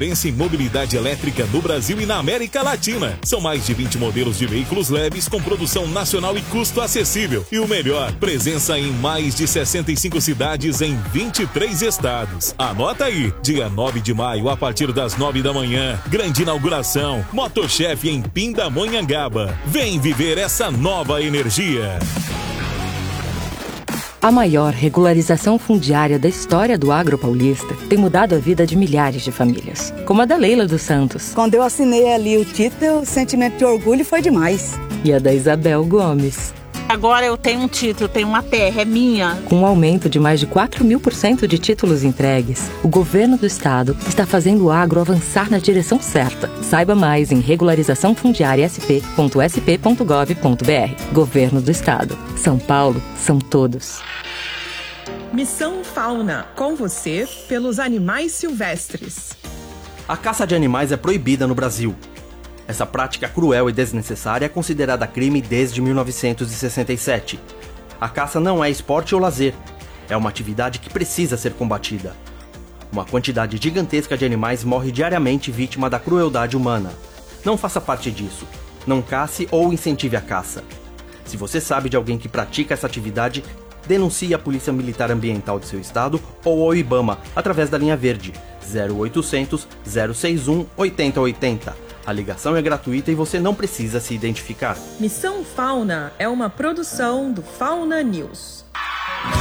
referência em mobilidade elétrica no Brasil e na América Latina. São mais de 20 modelos de veículos leves com produção nacional e custo acessível. E o melhor, presença em mais de 65 cidades em 23 estados. Anota aí, dia 9 de maio, a partir das 9 da manhã. Grande inauguração, Motochef em Pindamonhangaba. Vem viver essa nova energia. A maior regularização fundiária da história do agro paulista tem mudado a vida de milhares de famílias, como a da Leila dos Santos. Quando eu assinei ali o título, o sentimento de orgulho foi demais. E a da Isabel Gomes. Agora eu tenho um título, tenho uma terra, é minha. Com um aumento de mais de 4.000% de títulos entregues, o governo do estado está fazendo o agro avançar na direção certa. Saiba mais em regularizaçãofundiariasp.sp.gov.br. Governo do Estado. São Paulo são todos. Missão Fauna, com você pelos animais silvestres. A caça de animais é proibida no Brasil. Essa prática cruel e desnecessária é considerada crime desde 1967. A caça não é esporte ou lazer. É uma atividade que precisa ser combatida. Uma quantidade gigantesca de animais morre diariamente vítima da crueldade humana. Não faça parte disso. Não cace ou incentive a caça. Se você sabe de alguém que pratica essa atividade, denuncie a Polícia Militar Ambiental de seu estado ou ao IBAMA através da linha verde 0800 061 8080. A ligação é gratuita e você não precisa se identificar. Missão Fauna é uma produção do Fauna News.